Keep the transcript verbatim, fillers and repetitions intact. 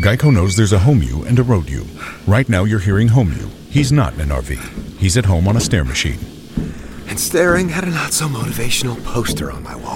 Geico knows there's a home you and a road you. Right now you're hearing home you. He's not in an R V. He's at home on a stair machine. And staring at a not-so-motivational poster on my wall.